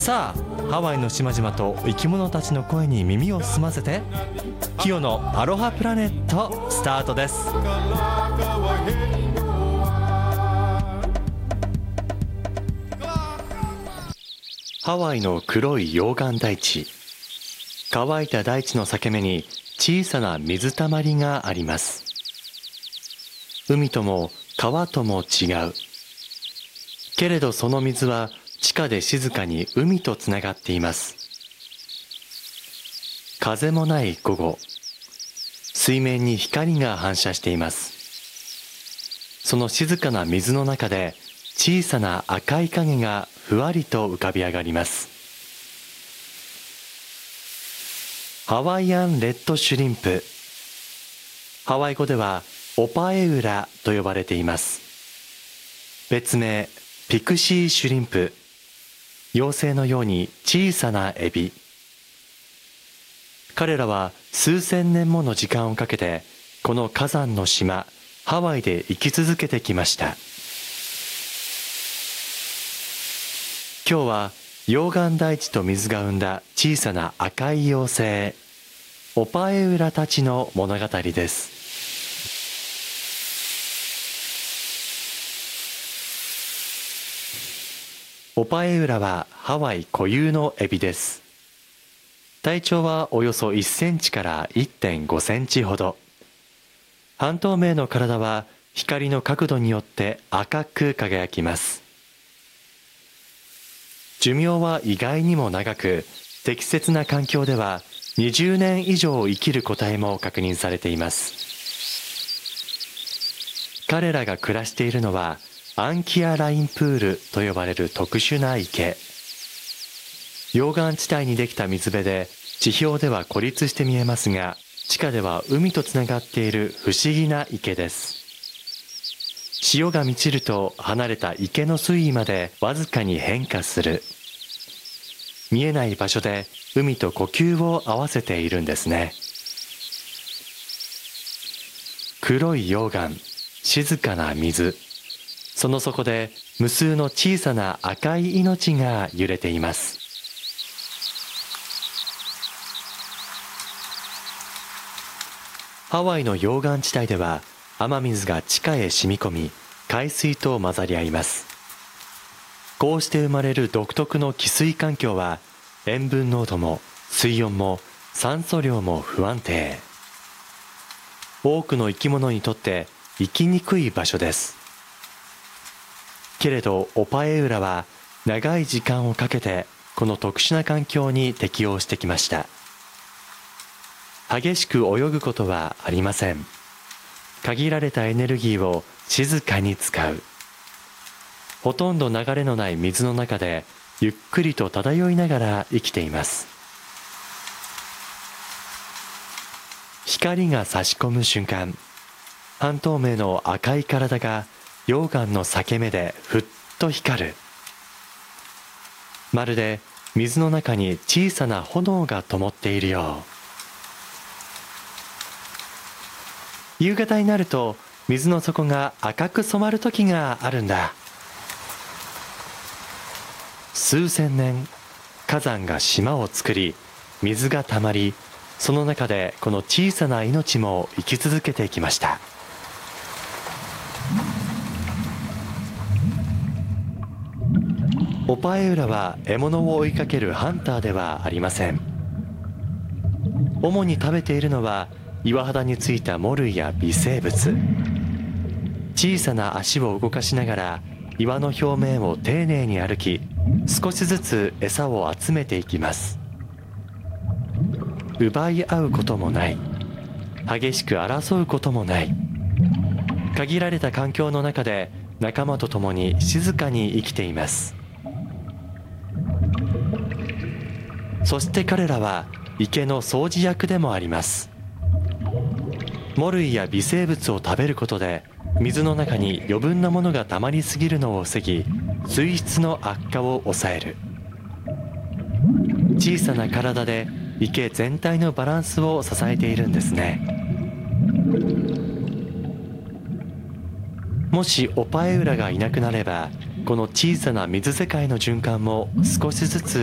さあ、ハワイの島々と生き物たちの声に耳を澄ませて、キヨのアロハプラネットスタートです。ハワイの黒い溶岩大地、乾いた大地の裂け目に小さな水たまりがあります。海とも川とも違うけれど、その水は地下で静かに海とつながっています。風もない午後、水面に光が反射しています。その静かな水の中で小さな赤い影がふわりと浮かび上がります。ハワイアンレッドシュリンプ、ハワイ語ではオパエウラと呼ばれています。別名ピクシーシュリンプ、妖精のように小さなエビ。彼らは数千年もの時間をかけてこの火山の島ハワイで生き続けてきました。今日は溶岩大地と水が生んだ小さな赤い妖精オパエウラたちの物語です。オパエウラはハワイ固有のエビです。体長はおよそ1センチから 1.5 センチほど。半透明の体は光の角度によって赤く輝きます。寿命は意外にも長く、適切な環境では20年以上生きる個体も確認されています。彼らが暮らしているのはアンキアラインプールと呼ばれる特殊な池。溶岩地帯にできた水辺で地表では孤立して見えますが、地下では海とつながっている不思議な池です。潮が満ちると離れた池の水位までわずかに変化する。見えない場所で海と呼吸を合わせているんですね。黒い溶岩、静かな水、その底で無数の小さな赤い命が揺れています。ハワイの溶岩地帯では雨水が地下へ染み込み、海水と混ざり合います。こうして生まれる独特の汽水環境は塩分濃度も水温も酸素量も不安定。多くの生き物にとって生きにくい場所です。けれどオパエウラは長い時間をかけてこの特殊な環境に適応してきました。激しく泳ぐことはありません。限られたエネルギーを静かに使う。ほとんど流れのない水の中でゆっくりと漂いながら生きています。光が差し込む瞬間、半透明の赤い体が溶岩の裂け目でふっと光る。まるで水の中に小さな炎が灯っているよう。夕方になると水の底が赤く染まる時があるんだ。数千年、火山が島を作り、水がたまり、その中でこの小さな命も生き続けてきました。オパエウラは獲物を追いかけるハンターではありません。主に食べているのは岩肌についたモルイや微生物。小さな足を動かしながら岩の表面を丁寧に歩き、少しずつ餌を集めていきます。奪い合うこともない。激しく争うこともない。限られた環境の中で仲間と共に静かに生きています。そして彼らは池の掃除役でもあります。モルイや微生物を食べることで水の中に余分なものがたまりすぎるのを防ぎ、水質の悪化を抑える。小さな体で池全体のバランスを支えているんですね。もしオパエウラがいなくなれば、この小さな水世界の循環も少しずつ